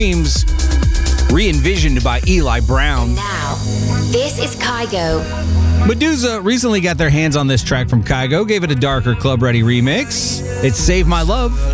Dreams, re-envisioned by Eli Brown. Now, this is Kygo. Medusa recently got their hands on this track from Kygo, gave it a darker club-ready remix. It's Save My Love.